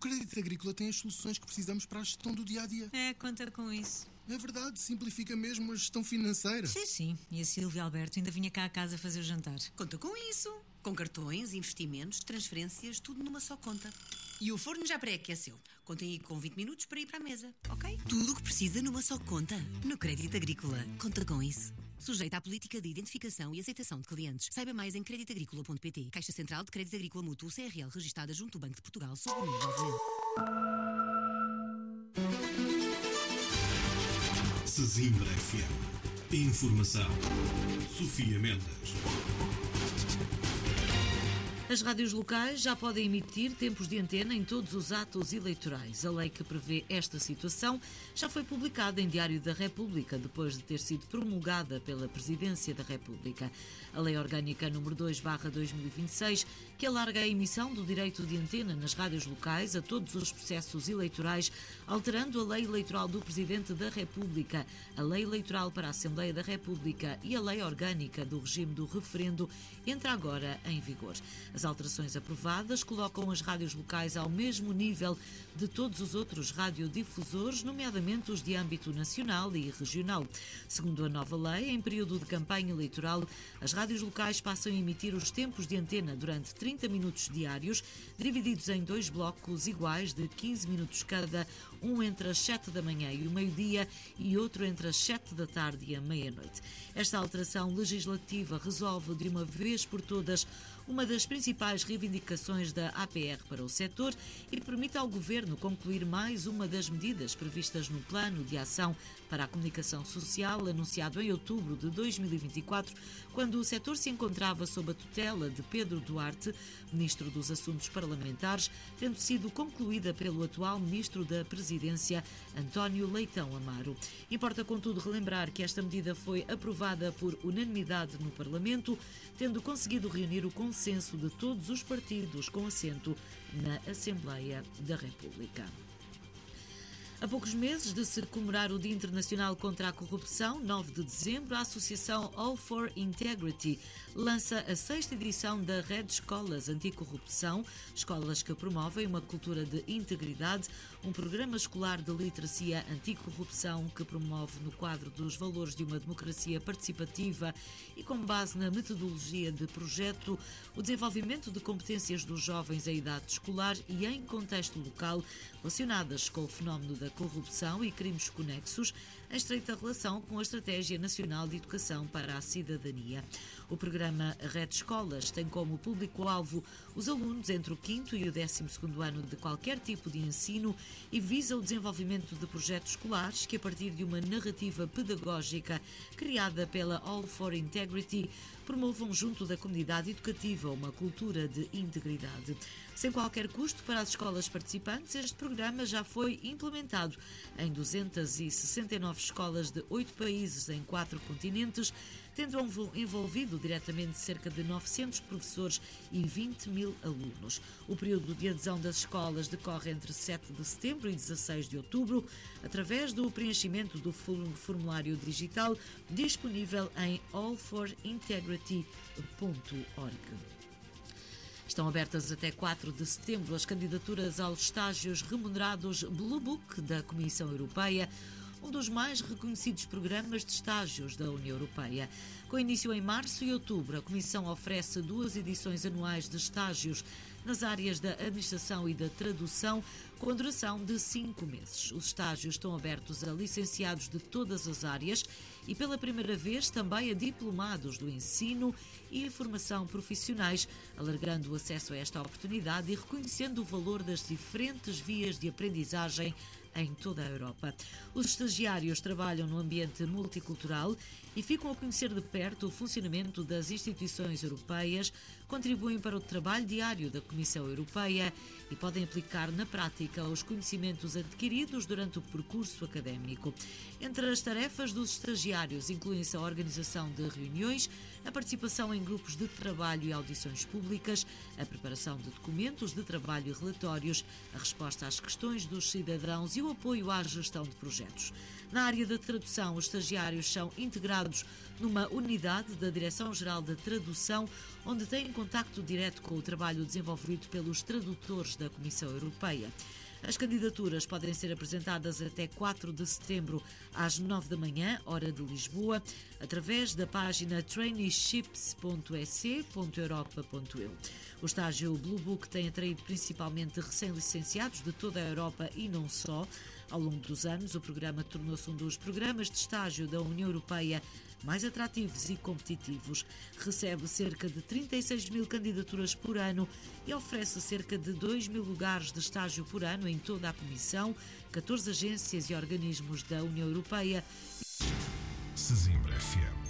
Crédito Agrícola tem as soluções que precisamos para a gestão do dia-a-dia. Conta com isso. É verdade, simplifica mesmo a gestão financeira. Sim. E a Silvia Alberto ainda vinha cá a casa fazer o jantar. Conta com isso. Com cartões, investimentos, transferências, tudo numa só conta. E o forno já pré-aqueceu. Contem aí com 20 minutos para ir para a mesa, ok? Tudo o que precisa numa só conta. No Crédito Agrícola. Conta com isso. Sujeita à política de identificação e aceitação de clientes. Saiba mais em creditagricola.pt. Caixa Central de Crédito Agrícola Mútuo CRL, registada junto ao Banco de Portugal, sob o número 90. Sesimbra FM. Informação. Sofia Mendes. As rádios locais já podem emitir tempos de antena em todos os atos eleitorais. A lei que prevê esta situação já foi publicada em Diário da República, depois de ter sido promulgada pela Presidência da República. A Lei Orgânica nº 2/2026, que alarga a emissão do direito de antena nas rádios locais a todos os processos eleitorais, alterando a Lei Eleitoral do Presidente da República, a Lei Eleitoral para a Assembleia da República e a Lei Orgânica do regime do referendo, entra agora em vigor. As alterações aprovadas colocam as rádios locais ao mesmo nível de todos os outros radiodifusores, nomeadamente os de âmbito nacional e regional. Segundo a nova lei, em período de campanha eleitoral, as rádios locais passam a emitir os tempos de antena durante 30 minutos diários, divididos em 2 blocos iguais de 15 minutos cada, um entre as 7 da manhã e o meio-dia e outro entre as 7 da tarde e a meia-noite. Esta alteração legislativa resolve de uma vez por todas uma das principais reivindicações da APR para o setor e permite ao Governo concluir mais uma das medidas previstas no Plano de Ação para a Comunicação Social, anunciado em outubro de 2024, quando o setor se encontrava sob a tutela de Pedro Duarte, Ministro dos Assuntos Parlamentares, tendo sido concluída pelo atual Ministro da Presidência, António Leitão Amaro. Importa, contudo, relembrar que esta medida foi aprovada por unanimidade no Parlamento, tendo conseguido reunir o consenso de todos os partidos com assento na Assembleia da República. A poucos meses de se comemorar o Dia Internacional contra a Corrupção, 9 de dezembro, a Associação All for Integrity lança a 6ª edição da Rede Escolas Anticorrupção, escolas que promovem uma cultura de integridade, um programa escolar de literacia anticorrupção que promove no quadro dos valores de uma democracia participativa e com base na metodologia de projeto, o desenvolvimento de competências dos jovens em idade escolar e em contexto local relacionadas com o fenómeno da corrupção e crimes conexos, em estreita relação com a Estratégia Nacional de Educação para a Cidadania. O programa Rede Escolas tem como público-alvo os alunos entre o 5º e o 12º ano de qualquer tipo de ensino e visa o desenvolvimento de projetos escolares que, a partir de uma narrativa pedagógica criada pela All for Integrity, promovam junto da comunidade educativa uma cultura de integridade. Sem qualquer custo para as escolas participantes, este programa já foi implementado em 269 escolas de 8 países em 4 continentes, tendo envolvido diretamente cerca de 900 professores e 20 mil alunos. O período de adesão das escolas decorre entre 7 de setembro e 16 de outubro, através do preenchimento do formulário digital disponível em allforintegrity.org. Estão abertas até 4 de setembro as candidaturas aos estágios remunerados Blue Book da Comissão Europeia, um dos mais reconhecidos programas de estágios da União Europeia. Com início em março e outubro, a Comissão oferece 2 edições anuais de estágios nas áreas da administração e da tradução, com duração de 5 meses. Os estágios estão abertos a licenciados de todas as áreas e, pela primeira vez, também a diplomados do ensino e formação profissionais, alargando o acesso a esta oportunidade e reconhecendo o valor das diferentes vias de aprendizagem em toda a Europa. Os estagiários trabalham no ambiente multicultural e ficam a conhecer de perto o funcionamento das instituições europeias, contribuem para o trabalho diário da Comissão Europeia e podem aplicar na prática os conhecimentos adquiridos durante o percurso académico. Entre as tarefas dos estagiários incluem-se a organização de reuniões, a participação em grupos de trabalho e audições públicas, a preparação de documentos de trabalho e relatórios, a resposta às questões dos cidadãos e o apoio à gestão de projetos. Na área da tradução, os estagiários são integrados numa unidade da Direção-Geral da Tradução, onde têm contacto direto com o trabalho desenvolvido pelos tradutores da Comissão Europeia. As candidaturas podem ser apresentadas até 4 de setembro às 9 da manhã, hora de Lisboa, através da página traineeships.ec.europa.eu. O estágio Blue Book tem atraído principalmente recém-licenciados de toda a Europa e não só. Ao longo dos anos, o programa tornou-se um dos programas de estágio da União Europeia mais atrativos e competitivos. Recebe cerca de 36 mil candidaturas por ano e oferece cerca de 2 mil lugares de estágio por ano em toda a Comissão, 14 agências e organismos da União Europeia. Sesimbra FM.